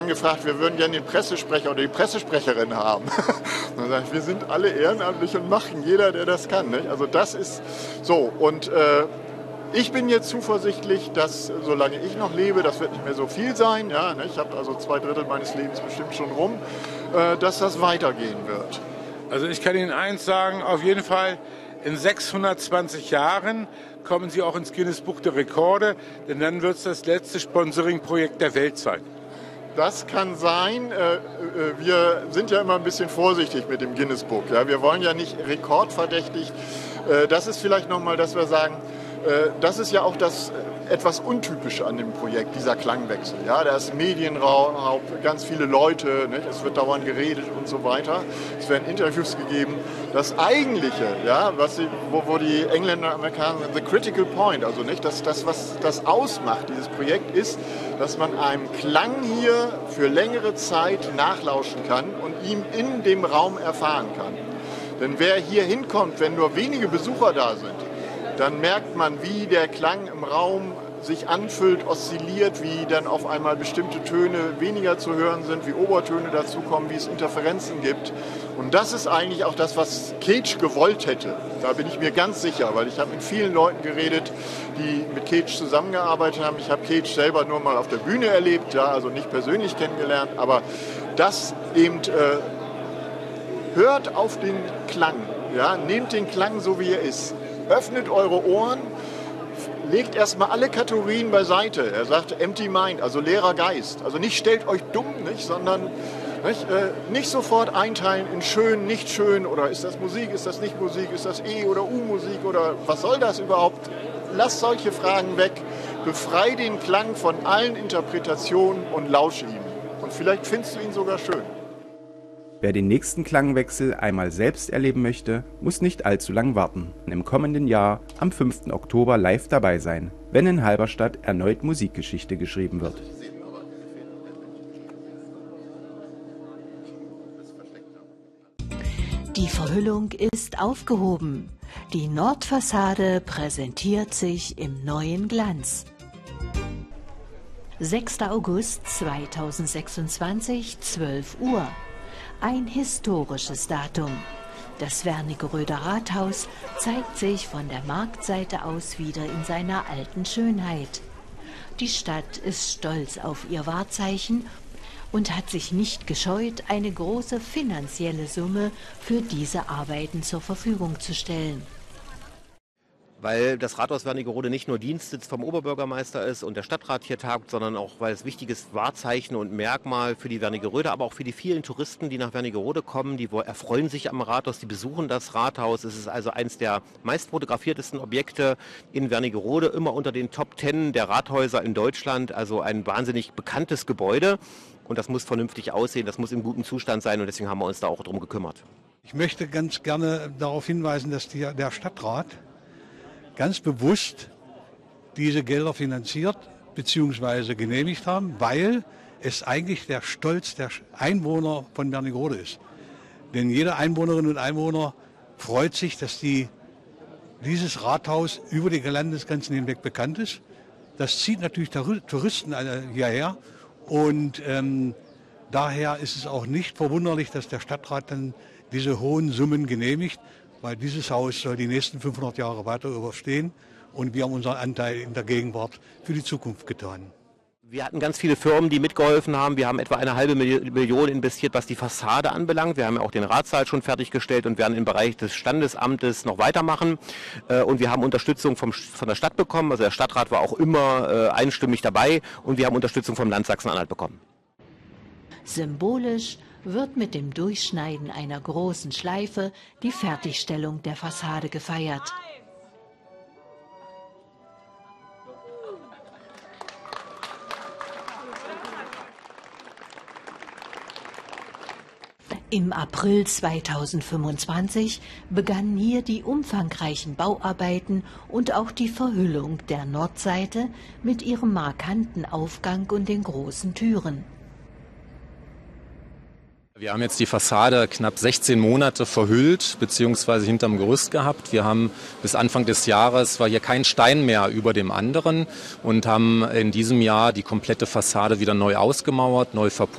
Gefragt, wir würden gerne den Pressesprecher oder die Pressesprecherin haben. Man sagt, wir sind alle ehrenamtlich und machen jeder, der das kann. Nicht? Also das ist so. Und ich bin jetzt zuversichtlich, dass solange ich noch lebe, das wird nicht mehr so viel sein. Ja, ne? Ich habe also 2/3 meines Lebens bestimmt schon rum, dass das weitergehen wird. Also ich kann Ihnen eins sagen, auf jeden Fall in 620 Jahren kommen Sie auch ins Guinness-Buch der Rekorde, denn dann wird es das letzte Sponsoring-Projekt der Welt sein. Das kann sein. Wir sind ja immer ein bisschen vorsichtig mit dem Guinness-Buch. Ja? Wir wollen ja nicht rekordverdächtig. Das ist vielleicht nochmal, dass wir sagen, das ist ja auch das etwas Untypische an dem Projekt, dieser Klangwechsel. Ja? Da ist Medienraum, ganz viele Leute, nicht? Es wird dauernd geredet und so weiter. Es werden Interviews gegeben. Das Eigentliche, ja, wo die Engländer und Amerikaner sagen, the critical point, also nicht, das, was das ausmacht, dieses Projekt, ist, dass man einem Klang hier für längere Zeit nachlauschen kann und ihn in dem Raum erfahren kann. Denn wer hier hinkommt, wenn nur wenige Besucher da sind, dann merkt man, wie der Klang im Raum sich anfüllt, oszilliert, wie dann auf einmal bestimmte Töne weniger zu hören sind, wie Obertöne dazukommen, wie es Interferenzen gibt. Und das ist eigentlich auch das, was Cage gewollt hätte. Da bin ich mir ganz sicher, weil ich habe mit vielen Leuten geredet, die mit Cage zusammengearbeitet haben. Ich habe Cage selber nur mal auf der Bühne erlebt, ja, also nicht persönlich kennengelernt, aber das eben hört auf den Klang, ja, nehmt den Klang so, wie er ist. Öffnet eure Ohren, legt erstmal alle Kategorien beiseite. Er sagt empty mind, also leerer Geist. Also nicht stellt euch dumm, nicht, sondern nicht sofort einteilen in schön, nicht schön oder ist das Musik, ist das nicht Musik, ist das E- oder U-Musik oder was soll das überhaupt? Lass solche Fragen weg, befrei den Klang von allen Interpretationen und lausch ihm. Und vielleicht findest du ihn sogar schön. Wer den nächsten Klangwechsel einmal selbst erleben möchte, muss nicht allzu lang warten. Im kommenden Jahr am 5. Oktober live dabei sein, wenn in Halberstadt erneut Musikgeschichte geschrieben wird. Die Verhüllung ist aufgehoben. Die Nordfassade präsentiert sich im neuen Glanz. 6. August 2026, 12 Uhr. Ein historisches Datum. Das Wernigeröder Rathaus zeigt sich von der Marktseite aus wieder in seiner alten Schönheit. Die Stadt ist stolz auf ihr Wahrzeichen und hat sich nicht gescheut, eine große finanzielle Summe für diese Arbeiten zur Verfügung zu stellen. Weil das Rathaus Wernigerode nicht nur Dienstsitz vom Oberbürgermeister ist und der Stadtrat hier tagt, sondern auch, weil es wichtiges Wahrzeichen und Merkmal für die Wernigeröder, aber auch für die vielen Touristen, die nach Wernigerode kommen, die erfreuen sich am Rathaus, die besuchen das Rathaus. Es ist also eines der meist fotografiertesten Objekte in Wernigerode, immer unter den Top 10 der Rathäuser in Deutschland, also ein wahnsinnig bekanntes Gebäude. Und das muss vernünftig aussehen, das muss im guten Zustand sein und deswegen haben wir uns da auch drum gekümmert. Ich möchte ganz gerne darauf hinweisen, dass der Stadtrat ganz bewusst diese Gelder finanziert bzw. genehmigt haben, weil es eigentlich der Stolz der Einwohner von Wernigerode ist. Denn jede Einwohnerin und Einwohner freut sich, dass dieses Rathaus über die Landesgrenzen hinweg bekannt ist. Das zieht natürlich Touristen hierher und daher ist es auch nicht verwunderlich, dass der Stadtrat dann diese hohen Summen genehmigt, weil dieses Haus soll die nächsten 500 Jahre weiter überstehen und wir haben unseren Anteil in der Gegenwart für die Zukunft getan. Wir hatten ganz viele Firmen, die mitgeholfen haben. Wir haben etwa 1,5 Million investiert, was die Fassade anbelangt. Wir haben ja auch den Ratssaal schon fertiggestellt und werden im Bereich des Standesamtes noch weitermachen. Und wir haben Unterstützung von der Stadt bekommen. Also der Stadtrat war auch immer einstimmig dabei und wir haben Unterstützung vom Land Sachsen-Anhalt bekommen. Symbolisch wird mit dem Durchschneiden einer großen Schleife die Fertigstellung der Fassade gefeiert. Im April 2025 begannen hier die umfangreichen Bauarbeiten und auch die Verhüllung der Nordseite mit ihrem markanten Aufgang und den großen Türen. Wir haben jetzt die Fassade knapp 16 Monate verhüllt bzw. hinterm Gerüst gehabt. Wir haben bis Anfang des Jahres war hier kein Stein mehr über dem anderen und haben in diesem Jahr die komplette Fassade wieder neu ausgemauert, neu verputzt.